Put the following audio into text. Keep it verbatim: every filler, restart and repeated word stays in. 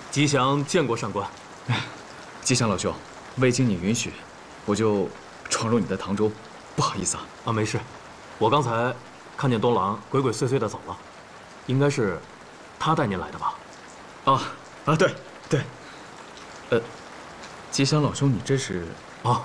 吉祥见过上官。 吉祥老兄，未经你允许，我就闯入你的堂中，不好意思啊。 啊，没事，我刚才看见东郎鬼鬼祟祟的走了，应该是他带您来的吧？ 啊啊，对对。呃，吉祥老兄，你这是